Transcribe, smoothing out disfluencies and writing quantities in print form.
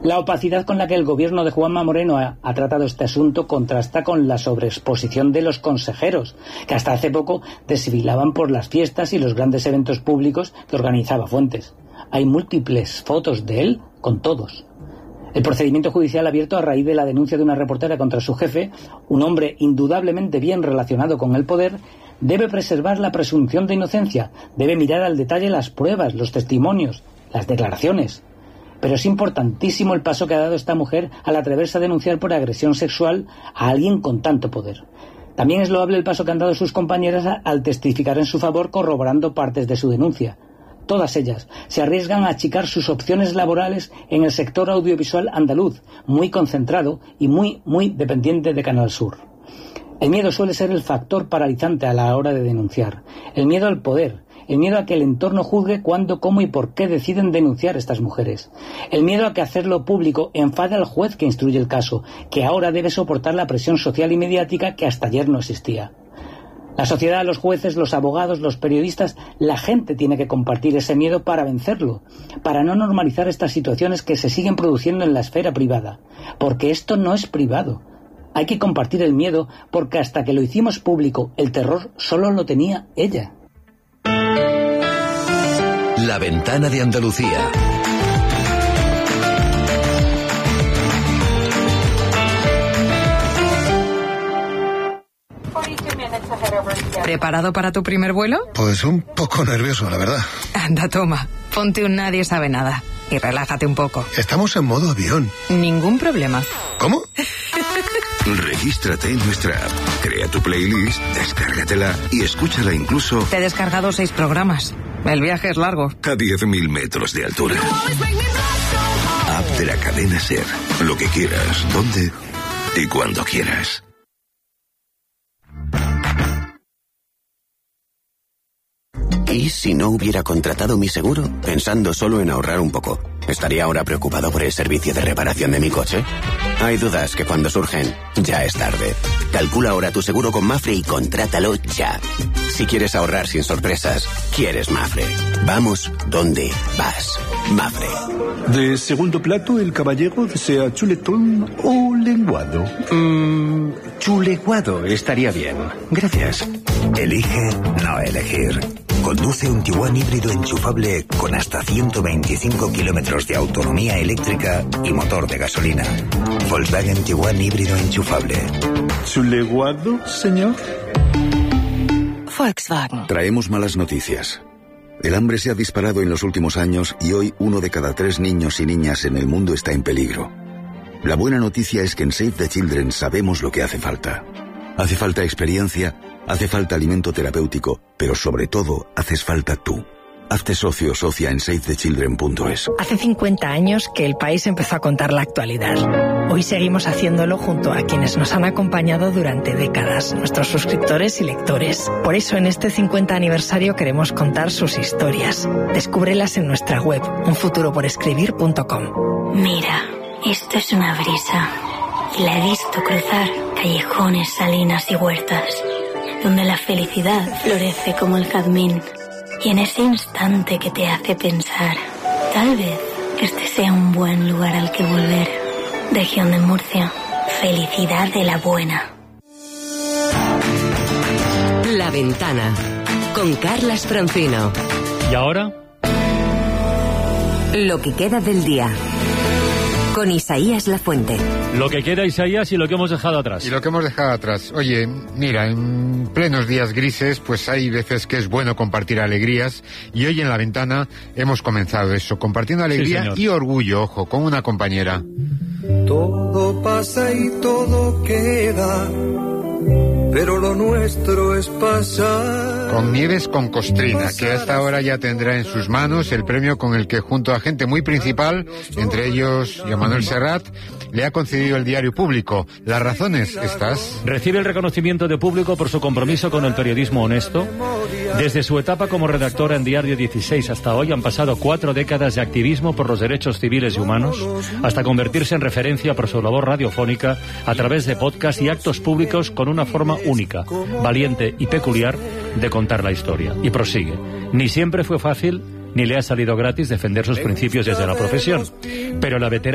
La opacidad con la que el gobierno de Juanma Moreno ha tratado este asunto contrasta con la sobreexposición de los consejeros, que hasta hace poco desfilaban por las fiestas y los grandes eventos públicos que organizaba Fuentes. Hay múltiples fotos de él con todos. El procedimiento judicial abierto a raíz de la denuncia de una reportera contra su jefe, un hombre indudablemente bien relacionado con el poder, debe preservar la presunción de inocencia, debe mirar al detalle las pruebas, los testimonios, las declaraciones. Pero es importantísimo el paso que ha dado esta mujer al atreverse a denunciar por agresión sexual a alguien con tanto poder. También es loable el paso que han dado sus compañeras al testificar en su favor corroborando partes de su denuncia. Todas ellas se arriesgan a achicar sus opciones laborales en el sector audiovisual andaluz, muy concentrado y muy dependiente de Canal Sur. El miedo suele ser el factor paralizante a la hora de denunciar. El miedo al poder, el miedo a que el entorno juzgue cuándo, cómo y por qué deciden denunciar estas mujeres. El miedo a que hacerlo público enfade al juez que instruye el caso, que ahora debe soportar la presión social y mediática que hasta ayer no existía. La sociedad, los jueces, los abogados, los periodistas, la gente tiene que compartir ese miedo para vencerlo, para no normalizar estas situaciones que se siguen produciendo en la esfera privada, porque esto no es privado. Hay que compartir el miedo porque hasta que lo hicimos público, el terror solo lo tenía ella. La ventana de Andalucía. ¿Preparado para tu primer vuelo? Pues un poco nervioso, la verdad. Anda, toma, ponte un Nadie Sabe Nada y relájate un poco. Estamos en modo avión. Ningún problema. ¿Cómo? Regístrate en nuestra app, crea tu playlist, descárgatela y escúchala incluso... Te he descargado 6 programas. El viaje es largo. A 10.000 metros de altura. App de la cadena SER. Lo que quieras, donde y cuando quieras. ¿Y si no hubiera contratado mi seguro, pensando solo en ahorrar un poco? ¿Estaría ahora preocupado por el servicio de reparación de mi coche? Hay dudas que cuando surgen, ya es tarde. Calcula ahora tu seguro con Mapfre y contrátalo ya. Si quieres ahorrar sin sorpresas, quieres Mapfre. Vamos donde vas. Mapfre. De segundo plato, el caballero desea chuletón o lenguado. Chuleguado estaría bien. Gracias. Elige no elegir. Conduce un Tiguan híbrido enchufable con hasta 125 kilómetros de autonomía eléctrica y motor de gasolina. Volkswagen Tiguan híbrido enchufable. ¿Chuleguado, señor? Volkswagen. Traemos malas noticias. El hambre se ha disparado en los últimos años y hoy 1 de cada 3 niños y niñas en el mundo está en peligro. La buena noticia es que en Save the Children sabemos lo que hace falta. Hace falta experiencia, hace falta alimento terapéutico, pero sobre todo haces falta tú. Hazte socio o socia en SaveTheChildren.es. Hace 50 años que el país empezó a contar la actualidad. Hoy seguimos haciéndolo junto a quienes nos han acompañado durante décadas, nuestros suscriptores y lectores. Por eso en este 50 aniversario queremos contar sus historias. Descúbrelas en nuestra web, unfuturoporescribir.com. Mira, esto es una brisa. Y la he visto cruzar callejones, salinas y huertas, donde la felicidad florece como el jazmín. Y en ese instante que te hace pensar, tal vez este sea un buen lugar al que volver. Región de Murcia, felicidad de la buena. La Ventana, con Carlas Francino. ¿Y ahora? Lo que queda del día, con Isaías Lafuente. Lo que queda, Isaías, y lo que hemos dejado atrás. Y lo que hemos dejado atrás. Oye, mira, en plenos días grises, pues hay veces que es bueno compartir alegrías. Y hoy en La Ventana hemos comenzado eso, compartiendo alegría y orgullo, ojo, con una compañera. Todo pasa y todo queda, pero lo nuestro es pasar. Con Nieves con Costrina, que a esta hora ya tendrá en sus manos el premio con el que junto a gente muy principal, entre ellos Joan Manuel Serrat, le ha concedido el Diario Público. Las razones estas. Recibe el reconocimiento de Público por su compromiso con el periodismo honesto. Desde su etapa como redactora en Diario 16 hasta hoy han pasado 4 décadas de activismo por los derechos civiles y humanos, hasta convertirse en referencia por su labor radiofónica a través de podcast y actos públicos con una forma única, valiente y peculiar de contar la historia. Y prosigue. Ni siempre fue fácil, ni le ha salido gratis defender sus principios desde la profesión. Pero la veterana